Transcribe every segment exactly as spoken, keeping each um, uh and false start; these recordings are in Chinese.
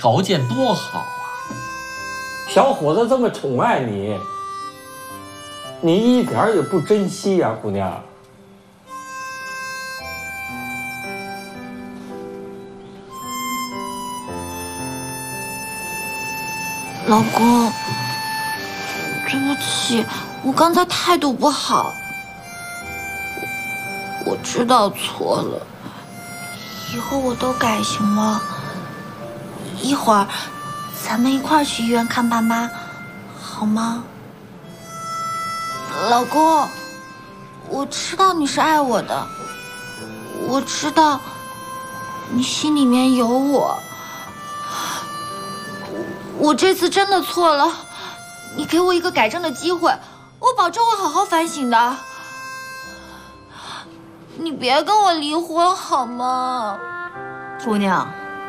条件多好啊！ 小伙子这么宠爱你，你一点也不珍惜呀，姑娘。 老公，对不起，我刚才态度不好，我我知道错了，以后我都改行吗？一会儿咱们一块儿去医院看爸妈，好吗？老公，我知道你是爱我的，我知道你心里面有我。我这次真的错了，你给我一个改正的机会，我保证会好好反省的。你别跟我离婚好吗？ 姑娘，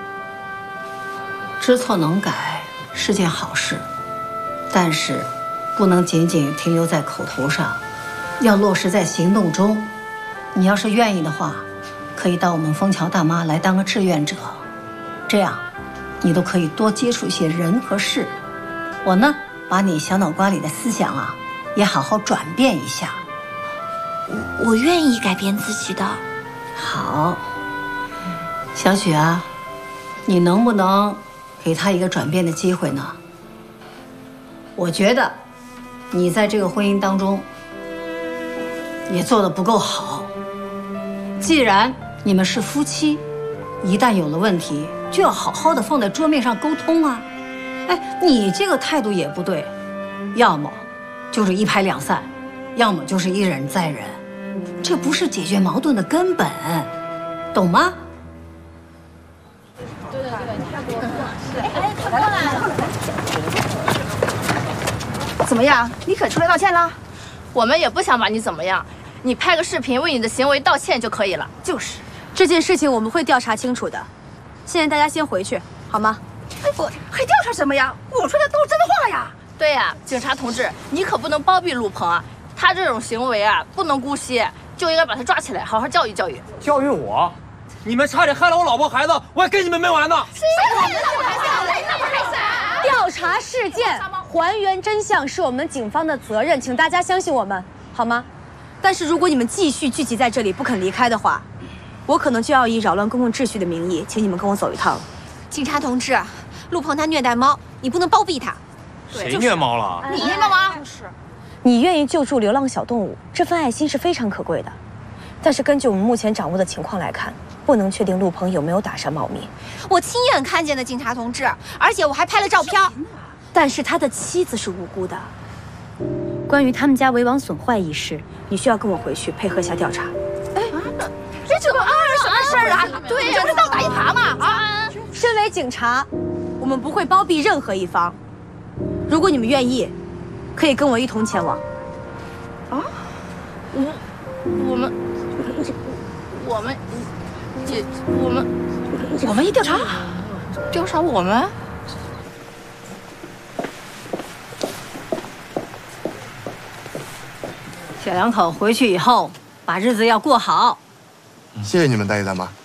知错能改是件好事，但是不能仅仅停留在口头上，要落实在行动中。你要是愿意的话，可以到我们枫桥大妈来当个志愿者，这样你都可以多接触一些人和事。我呢，把你小脑瓜里的思想啊，也好好转变一下。 我我愿意改变自己的。 好，小雪啊，你能不能给他一个转变的机会呢？我觉得你在这个婚姻当中也做得不够好。既然你们是夫妻，一旦有了问题，就要好好的放在桌面上沟通啊！哎，你这个态度也不对，要么就是一拍两散，要么就是一忍再忍，这不是解决矛盾的根本，懂吗？ 对对对，哎，他过来了。 怎么样？你肯出来道歉了？ 我们也不想把你怎么样，你拍个视频为你的行为道歉就可以了。 就是， 这件事情我们会调查清楚的。现在大家先回去，好吗？ 哎，我还调查什么呀？我说的都是真的话呀。 对呀，警察同志，你可不能包庇陆鹏啊！他这种行为啊，不能姑息，就应该把他抓起来，好好教育教育。 教育我？ 你们差点害了我老婆孩子，我还跟你们没完呢！ 谁害了我孩子？谁那么害死？ 调查事件，还原真相是我们警方的责任，请大家相信我们，好吗？但是如果你们继续聚集在这里不肯离开的话，我可能就要以扰乱公共秩序的名义，请你们跟我走一趟了。 警察同志，陆鹏他虐待猫，你不能包庇他。 谁虐猫了？ 你虐的吗？ 就是，你愿意救助流浪小动物，这份爱心是非常可贵的。但是根据我们目前掌握的情况来看，不能确定陆鹏有没有打伤猫咪。 我亲眼看见的，警察同志，而且我还拍了照片。 但是他的妻子是无辜的。关于他们家围网损坏一事，你需要跟我回去配合下调查。 哎，这怎么啊？什么事儿啊？对呀，这不是倒打一耙吗？啊！ 身为警察，我们不会包庇任何一方。如果你们愿意，可以跟我一同前往。 啊？我我们我们姐我们我们一调查， 调查我们。 小两口回去以后，把日子要过好。 谢谢你们，大爷大妈。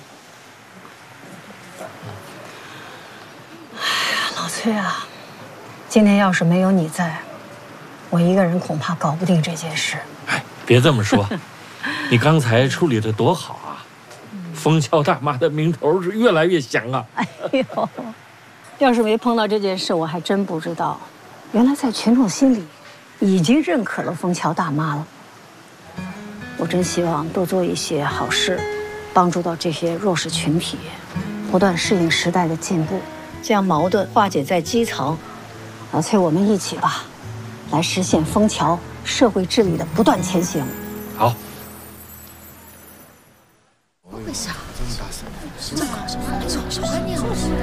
哎呀，老崔啊，今天要是没有你在，我一个人恐怕搞不定这件事。 哎，别这么说，你刚才处理的多好啊！枫桥大妈的名头是越来越响啊！ 哎呦，要是没碰到这件事，我还真不知道，原来在群众心里已经认可了枫桥大妈了。我真希望多做一些好事，帮助到这些弱势群体，不断适应时代的进步，将矛盾化解在基层。老崔，我们一起吧，来实现枫桥社会治理的不断前行。 好。 为啥？ 这么搞什么？这种观念好。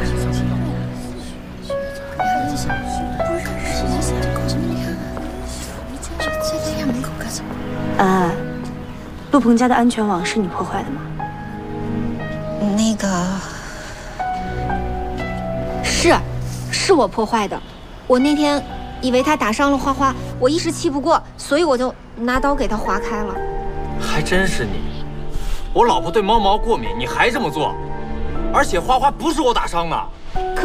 呃，陆鹏家的安全网是你破坏的吗？ 那个是，是我破坏的。我那天以为他打伤了花花，我一时气不过，所以我就拿刀给他划开了。 还真是你！我老婆对猫毛过敏，你还这么做，而且花花不是我打伤的。